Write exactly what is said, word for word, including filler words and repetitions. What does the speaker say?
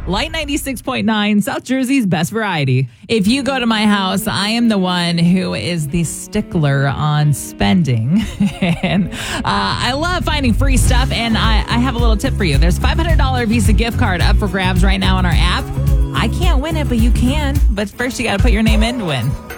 Light ninety-six point nine, South Jersey's best variety. If you go to my house, I am the one who is the stickler on spending. and uh, I love finding free stuff, and I, I have a little tip for you. There's a five hundred dollars Visa gift card up for grabs right now on our app. I can't win it, but you can. But first, you got to put your name in to win.